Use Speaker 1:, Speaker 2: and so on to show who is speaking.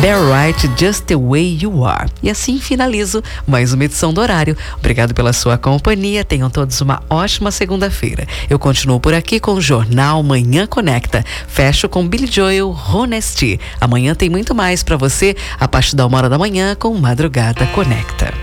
Speaker 1: Bear Right, Just the Way You Are. E assim finalizo mais uma edição do Horário. Obrigado pela sua companhia. Tenham todos uma ótima segunda-feira. Eu continuo por aqui com o Jornal Manhã Conecta. Fecho com Billy Joel, Honesty. Amanhã tem muito mais para você a partir da 1h da manhã com Madrugada Conecta.